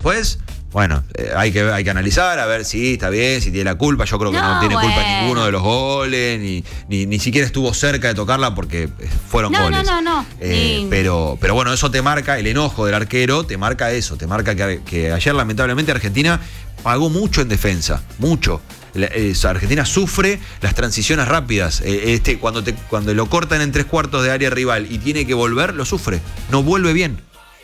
Después, bueno, hay que analizar, a ver si está bien, si tiene la culpa. Yo creo que no tiene culpa ninguno de los goles, ni siquiera estuvo cerca de tocarla porque fueron goles. No. Pero bueno, eso te marca, el enojo del arquero, te marca eso, te marca que ayer lamentablemente Argentina pagó mucho en defensa, mucho. Argentina sufre las transiciones rápidas. Cuando lo cortan en 3/4 de área rival y tiene que volver, lo sufre. No vuelve bien.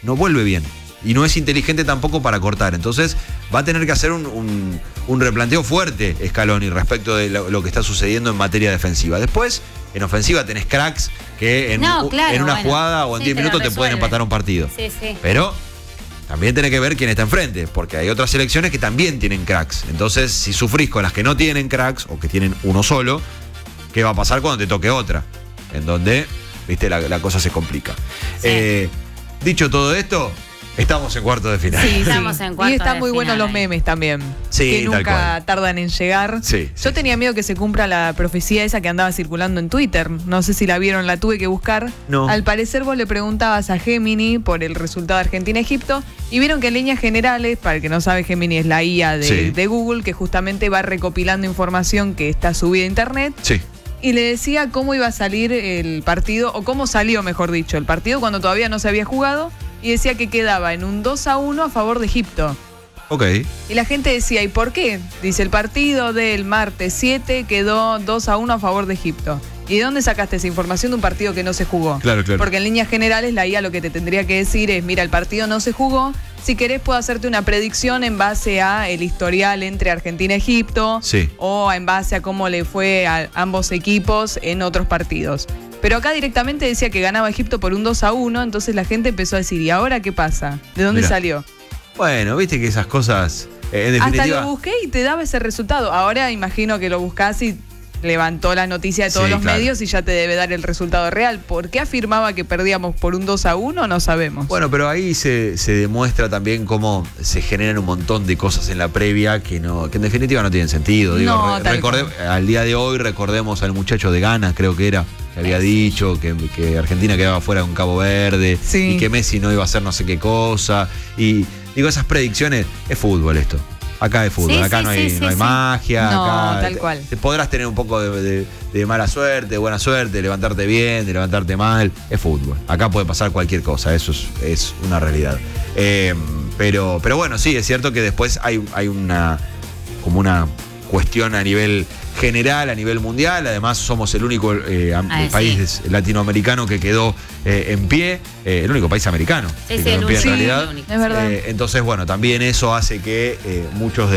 Y no es inteligente tampoco para cortar. Entonces va a tener que hacer un replanteo fuerte Scaloni respecto de lo que está sucediendo en materia defensiva. Después, en ofensiva tenés cracks que en una jugada o en 10 minutos te pueden empatar un partido. Sí. Pero también tenés que ver quién está enfrente, porque hay otras selecciones que también tienen cracks. Entonces, si sufrís con las que no tienen cracks o que tienen uno solo, ¿qué va a pasar cuando te toque otra? En donde, viste, la cosa se complica. Sí. Dicho todo esto, estamos en cuartos de final. Sí, estamos en cuartos de final. Y están muy buenos los memes también. Sí, que nunca tal cual. tardan en llegar. Sí, Yo tenía miedo que se cumpla la profecía esa que andaba circulando en Twitter. No sé si la vieron, la tuve que buscar. No. Al parecer vos le preguntabas a Gemini por el resultado de Argentina-Egipto y vieron que en líneas generales, para el que no sabe, Gemini es la IA de Google, que justamente va recopilando información que está subida a internet. Sí. Y le decía cómo iba a salir el partido, o cómo salió, mejor dicho, el partido cuando todavía no se había jugado. Y decía que quedaba en un 2-1 a favor de Egipto. Ok. Y la gente decía, ¿y por qué? Dice, el partido del martes 7 quedó 2-1 a favor de Egipto. ¿Y de dónde sacaste esa información de un partido que no se jugó? Claro. Porque en líneas generales la IA lo que te tendría que decir es, mira, el partido no se jugó. Si querés puedo hacerte una predicción en base a el historial entre Argentina y Egipto. Sí. O en base a cómo le fue a ambos equipos en otros partidos. Pero acá directamente decía que ganaba Egipto por un 2-1, entonces la gente empezó a decir, ¿y ahora qué pasa? ¿De dónde salió? Bueno, viste que esas cosas, en definitiva... Hasta lo busqué y te daba ese resultado. Ahora imagino que lo buscás y levantó la noticia de todos los medios y ya te debe dar el resultado real. ¿Por qué afirmaba que perdíamos por un 2-1? No sabemos. Bueno, pero ahí se demuestra también cómo se generan un montón de cosas en la previa que en definitiva no tienen sentido. Digo, al día de hoy recordemos al muchacho de Ghana, creo que era, que había dicho que Argentina quedaba fuera con Cabo Verde y que Messi no iba a hacer no sé qué cosa. Y digo, esas predicciones, es fútbol esto. Acá es fútbol, acá no hay magia. No, acá tal cual. Podrás tener un poco de mala suerte, de buena suerte, de levantarte bien, de levantarte mal. Es fútbol. Acá puede pasar cualquier cosa, eso es una realidad. Pero bueno, sí, es cierto que después hay una cuestión a nivel general, a nivel mundial. Además, somos el único país latinoamericano que quedó en pie, el único país americano que quedó en pie en realidad. Es verdad. Entonces, bueno, también eso hace que muchos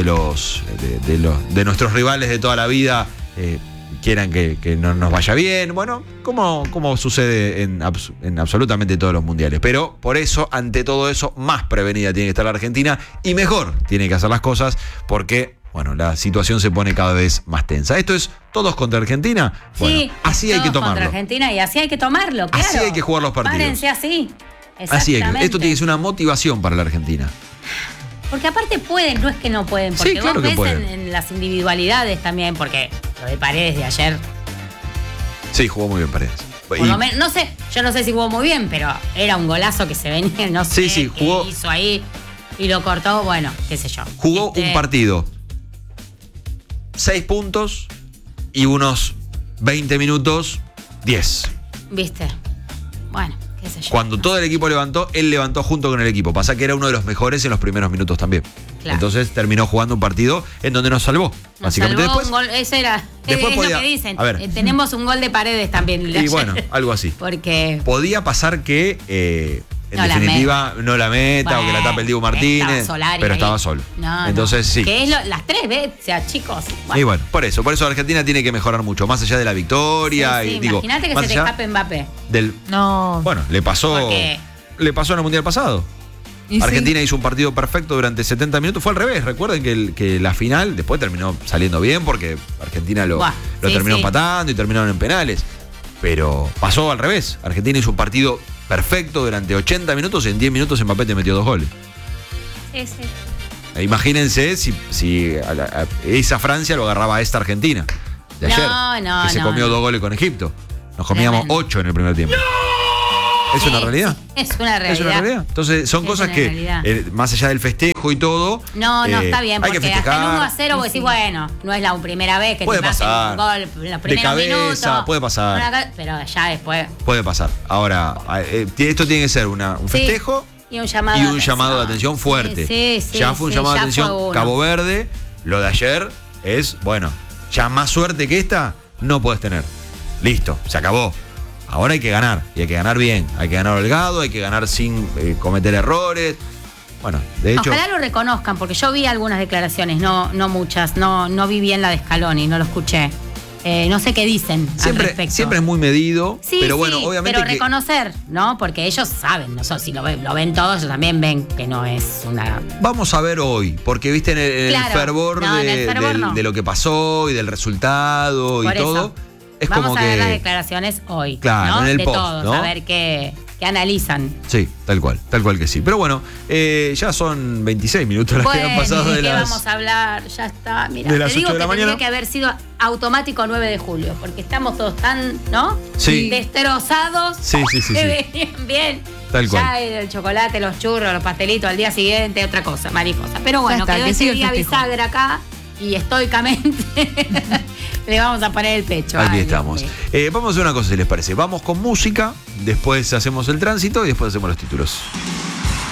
de nuestros rivales de toda la vida quieran que no nos vaya bien. Bueno, como sucede en absolutamente todos los mundiales. Pero por eso, ante todo eso, más prevenida tiene que estar la Argentina y mejor tiene que hacer las cosas porque... Bueno, la situación se pone cada vez más tensa. ¿Esto es todos contra Argentina? Bueno, sí, así hay que tomarlo. Contra Argentina y así hay que tomarlo, claro. Así hay que jugar los partidos. Párense así. Así hay que, esto tiene que ser una motivación para la Argentina. Porque aparte pueden, no es que no pueden. Porque claro vos que ves pueden. en las individualidades también, porque lo de Paredes de ayer. Sí, jugó muy bien Paredes. Por lo menos, no sé, yo no sé si jugó muy bien, pero era un golazo que se venía, no sé qué jugó, hizo ahí y lo cortó, bueno, qué sé yo. Jugó un partido. 6 puntos y unos 20 minutos, 10. ¿Viste? Bueno, qué sé yo. Cuando todo el equipo levantó, él levantó junto con el equipo. Pasa que era uno de los mejores en los primeros minutos también. Claro. Entonces terminó jugando un partido en donde nos salvó. Básicamente salvó después. Un gol, eso era. Después es podía, lo que dicen. A ver, tenemos un gol de Paredes también. Y bueno, algo así. Porque podía pasar que en definitiva no la meta o que la tape el Dibu Martínez, pero estaba solo. Entonces sí. Que es las tres veces, o sea, chicos. Bueno. Y bueno, por eso Argentina tiene que mejorar mucho, más allá de la victoria. Sí, digo, imagínate que se te escape Mbappé. Bueno, le pasó en el Mundial pasado. Argentina hizo un partido perfecto durante 70 minutos. Fue al revés. Recuerden que la final después terminó saliendo bien porque Argentina lo terminó empatando y terminaron en penales. Pero pasó al revés. Argentina hizo un partido perfecto durante 80 minutos y en 10 minutos Mbappé te metió 2 goles. Sí. Imagínense si esa Francia lo agarraba a esta Argentina de ayer. Que se comió 2 goles con Egipto. Nos comíamos 8 en el primer tiempo. ¿Es una realidad? Es una realidad. Es una realidad. Entonces, son Es cosas una que, realidad. Más allá del festejo y todo. No, está bien, hay que porque hasta el festejar. 1-0 vos decís, bueno, no es la primera vez que Puede te hacen pasar. un gol en los De primeros cabeza, minutos. puede pasar. Pero ya después. Puede pasar. Ahora, esto tiene que ser un Sí. festejo Y un llamado, de atención fuerte. Sí, ya fue un llamado de ya atención fue uno. Cabo Verde. Lo de ayer es, bueno, ya más suerte que esta no puedes tener. Listo, se acabó. Ahora hay que ganar, y hay que ganar bien. Hay que ganar holgado, hay que ganar sin cometer errores. Bueno, de hecho. Ojalá lo reconozcan, porque yo vi algunas declaraciones, no muchas, no vi bien la de Scaloni, no lo escuché. No sé qué dicen al respecto. Siempre es muy medido, Sí, pero bueno, sí, obviamente. pero reconocer, ¿no? Porque ellos saben, no sé si lo ven todos, ellos también ven que no es una. Vamos a ver hoy, porque viste en el Claro, fervor, no, en el fervor no. de lo que pasó y del resultado Por y todo. eso. Es Vamos como a ver que. las declaraciones hoy. Claro, ¿no? en el de post, todos, ¿no? a ver qué analizan. Sí, tal cual que sí. Pero bueno, ya son 26 minutos las que han pasado ¿de de qué las. vamos a hablar? Ya está, mira. de las Te digo 8 de la que mañana. tendría que haber sido automático 9 de julio, porque estamos todos tan, ¿no? Sí. Destrozados. Sí. Que venían bien. Tal cual. Ya el chocolate, los churros, los pastelitos al día siguiente, otra cosa, mariposa. Pero bueno, Ya está, quedó que ese siga el día festejo. bisagra acá y estoicamente le vamos a poner el pecho. Aquí Ay, estamos. Dios mío. Vamos a hacer una cosa, si les parece. Vamos con música, después hacemos el tránsito y después hacemos los títulos.